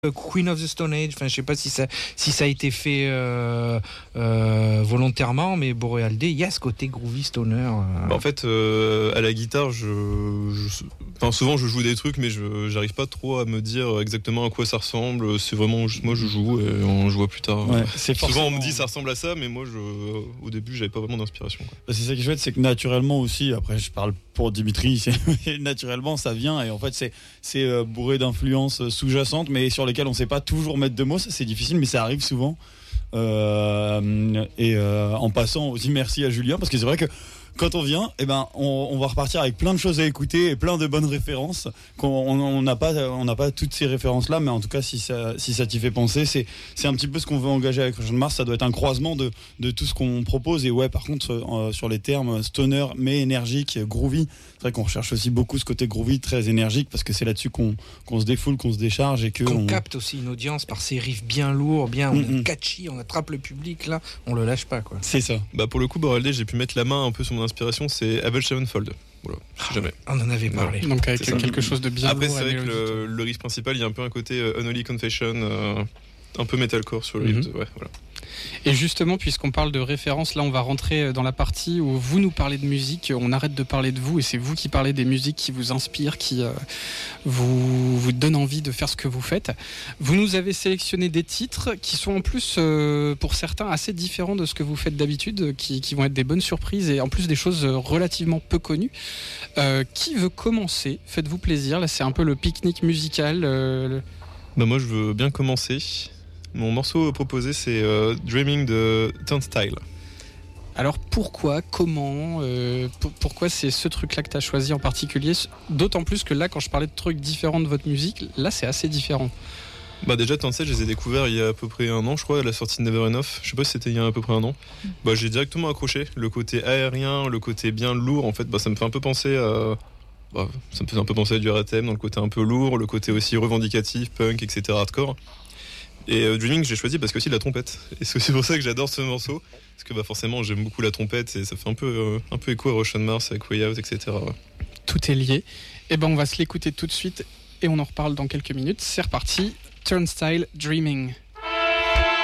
Queen of the Stone Age, enfin je sais pas si ça a été fait volontairement, mais Boreal Day, il y a ce côté groovy stoner. En fait, à la guitare, souvent je joue des trucs, mais j'arrive pas trop à me dire exactement à quoi ça ressemble. C'est vraiment juste moi je joue et on joue plus tard. Ouais, souvent on me dit ça ressemble à ça, mais moi au début j'avais pas vraiment d'inspiration. C'est ça qui est chouette, c'est que naturellement aussi, après je parle pour Dimitri, naturellement ça vient et en fait c'est bourré d'influences sous-jacentes, mais sur lesquelles on sait pas toujours mettre de mots. Ça c'est difficile, mais ça arrive souvent. En passant aussi merci à Julien, parce que c'est vrai que quand on vient, on va repartir avec plein de choses à écouter et plein de bonnes références. On n'a pas toutes ces références-là, mais en tout cas, si ça t'y fait penser, c'est un petit peu ce qu'on veut engager avec Russian Mars. Ça doit être un croisement de tout ce qu'on propose. Et ouais, par contre, sur les termes stoner, mais énergique, groovy, c'est vrai qu'on recherche aussi beaucoup ce côté groovy, très énergique, parce que c'est là-dessus qu'on se défoule, qu'on se décharge et qu'on capte aussi une audience par ces riffs bien lourds, bien catchy. On attrape le public là, on le lâche pas, quoi. C'est ça. Pour le coup, Boreal Day, j'ai pu mettre la main un peu sur mon inspiration, c'est Avenged Sevenfold. Voilà, si jamais. On en avait parlé. Voilà. Donc avec quelque chose de bien Après, lourd. c'est vrai que le riff principal, il y a un peu un côté Unholy Confession, un peu metalcore sur le riff. Ouais, voilà. Et justement, puisqu'on parle de référence, là on va rentrer dans la partie où vous nous parlez de musique, on arrête de parler de vous et c'est vous qui parlez des musiques qui vous inspirent, qui vous donnent envie de faire ce que vous faites. Vous nous avez sélectionné des titres qui sont en plus pour certains assez différents de ce que vous faites d'habitude, qui vont être des bonnes surprises et en plus des choses relativement peu connues. Qui veut commencer ? Faites-vous plaisir, là c'est un peu le pique-nique musical. Moi je veux bien commencer. Mon morceau proposé, c'est Dreaming de Turnstile. Alors pourquoi, comment, pourquoi c'est ce truc-là que tu as choisi en particulier ? D'autant plus que là, quand je parlais de trucs différents de votre musique, là c'est assez différent. Déjà, Turnstile, je les ai découverts il y a à peu près un an, je crois, à la sortie de Never Enough. Je sais pas si c'était il y a à peu près un an. J'ai directement accroché. Le côté aérien, le côté bien lourd, en fait, ça me fait un peu penser à... ça me fait un peu penser à du RTM, dans le côté un peu lourd, le côté aussi revendicatif, punk, etc., hardcore. Et Dreaming, j'ai choisi parce que aussi la trompette. Et c'est aussi pour ça que j'adore ce morceau. Parce que forcément, j'aime beaucoup la trompette et ça fait un peu écho à Russian Mars avec Way Out, etc. Tout est lié. On va se l'écouter tout de suite et on en reparle dans quelques minutes. C'est reparti. Turnstile, Dreaming.